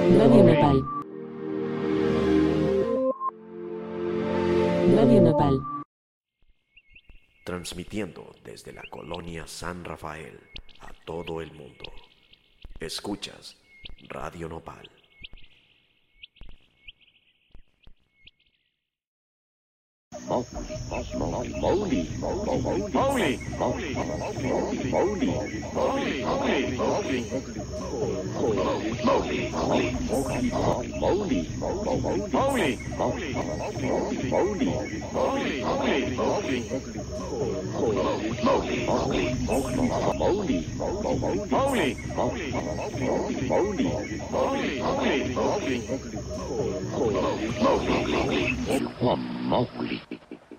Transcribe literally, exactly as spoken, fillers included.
Radio Nopal. Radio Nopal. Transmitiendo desde la colonia San Rafael a todo el mundo. Escuchas Radio Nopal. Mowgli, Mowgli, Mowgli, Mowgli, Mowgli, Mowgli, Mowgli, Mowgli.